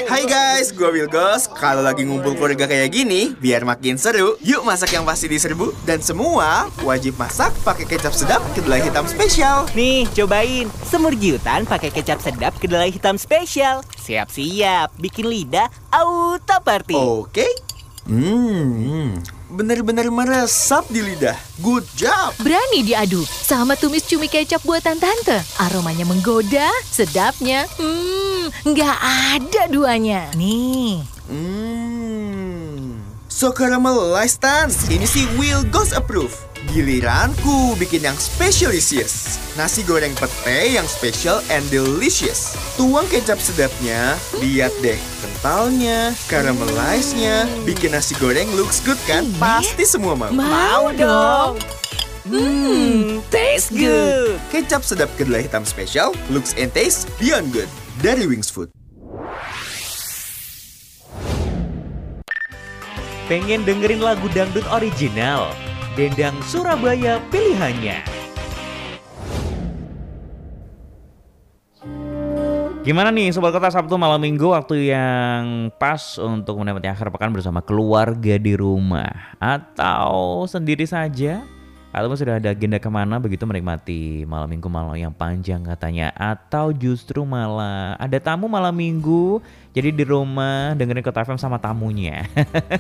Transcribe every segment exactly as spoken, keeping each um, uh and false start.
Hai guys, gue Wilgos. Kalau lagi ngumpul keluarga kayak gini, biar makin seru, yuk masak yang pasti diserbu. Dan semua wajib masak pakai kecap sedap kedelai hitam spesial. Nih, cobain semur jiutan pakai kecap sedap kedelai hitam spesial. Siap-siap, bikin lidah auto party. Oke. Hmm, bener-bener meresap di lidah. Good job. Berani diadu sama tumis cumi kecap buatan tante. Aromanya menggoda, sedapnya, hmm, nggak ada duanya. Nih, Hmm, so caramelized Tan. Ini sih Will Ghost approve. Giliranku bikin yang specialisius. Nasi goreng pete yang special and delicious. Tuang kecap sedapnya, lihat deh kentalnya, caramelized-nya. Bikin nasi goreng looks good kan? Pasti semua mau. Mau dong. hmm, taste good. Kecap sedap kedelai hitam spesial, looks and taste beyond good. Dari Wings Food. Pengen dengerin lagu dangdut original? Dendang Surabaya pilihannya. Gimana nih Sobat Kota, Sabtu malam minggu waktu yang pas untuk menikmati akhir pekan bersama keluarga di rumah, atau sendiri saja, atau sudah ada agenda kemana begitu menikmati malam minggu malam yang panjang katanya, atau justru malah ada tamu malam minggu jadi di rumah dengerin Kota F M sama tamunya.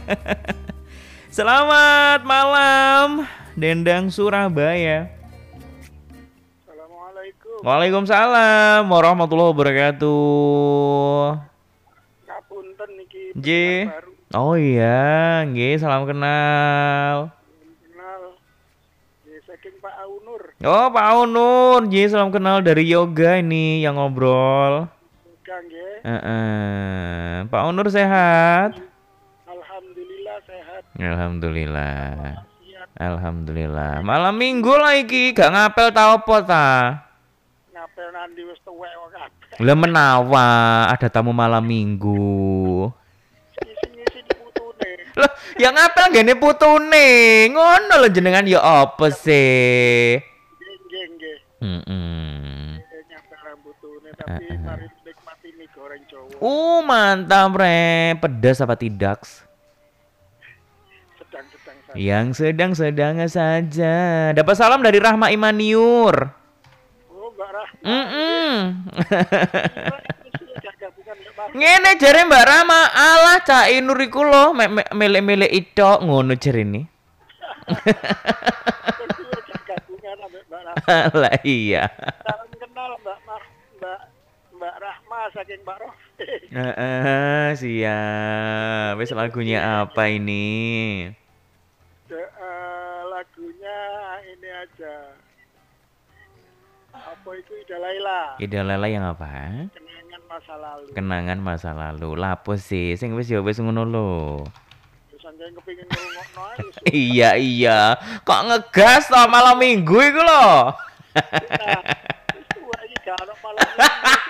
Selamat malam Dendang Surabaya. Assalamualaikum. Waalaikumsalam warahmatullahi wabarakatuh. Ngapunten niki J. pendengar baru. Oh iya, nggih, salam kenal. Kenal. Ya, saking Pak Aunur. Oh, Pak Aunur, J, salam kenal dari yoga ini yang ngobrol. Bukan nggih. Heeh. Pak Aunur sehat? Alhamdulillah sehat. Alhamdulillah. Siap Alhamdulillah. Malam minggu lah iki, gak ngapel ta opo ta? ngapel nandi wis tuwek kok kabeh. Lah menawa ada tamu malam minggu. Isi-isi diputune. Lah, yang ngapel gene putune. Ngono lho jenengan ya apa sih? Nggih nggih nggih. Heeh. Eh, Nyapel rambutune tapi mari nikmati mie goreng Jawa. Uh, mantap, Re. Pedas apa tidak? Sedang-sedang saja. Yang sedang-sedang saja. Dapat salam dari Rahma Imaniur. Oh, Mbak Rahma. Mm-mm. Gabungan ya, Mas. Ngene jare Mbak Rahma, alah Cak Inur iku lho, melek-melek itok ngono jarene. Berdua gabungan ambek Mbak Rahma. Lah iya. Salam kenal Mbak Mah, Mbak Mbak Rahma saking Mbak Rofi. Heeh, siap. Wis lagunya apa ini? De, eh, lagunya ini aja. Apa itu Ida Laila? Ida Lela yang apa? Kenangan masa lalu. Kenangan masa lalu. Lapo sih, sing wis ya wis ngono lho. Terus anggen kepengin ngrungokno ae. Iya iya. Kok ngegas toh malam minggu iku lho. Nah, wis tuwa iki gak ono malam minggu.